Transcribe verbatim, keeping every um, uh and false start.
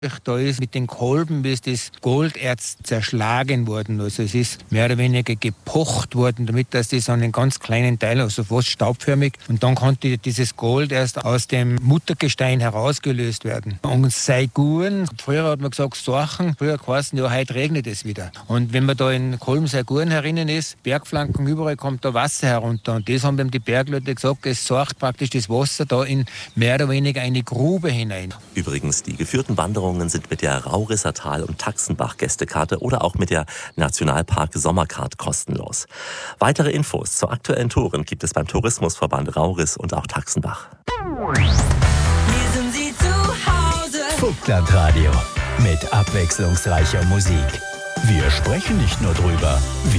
Da ist mit den Kolben ist das Golderz zerschlagen worden. Also es ist mehr oder weniger gepocht worden, damit dass das an einen ganz kleinen Teil, also fast staubförmig, und dann konnte dieses Gold erst aus dem Muttergestein herausgelöst werden. Und Saiguren, früher hat man gesagt Sorchen, früher geheißen, ja, heute regnet es wieder. Und wenn man da in Kolben-Saiguren herinnen ist, Bergflanken, überall kommt da Wasser herunter. Und das haben dann die Bergleute gesagt, es sorgt praktisch das Wasser da in mehr oder weniger eine Grube hinein. Übrigens, die geführten Wanderungen sind mit der Raurisser Tal- und Taxenbach-Gästekarte oder auch mit der Nationalpark-Sommercard kostenlos. Weitere Infos zu aktuellen Touren gibt es beim Tourismusverband Rauris und auch Taxenbach. Hier sind Sie zu Hause. Vogtlandradio mit abwechslungsreicher Musik. Wir sprechen nicht nur drüber, wir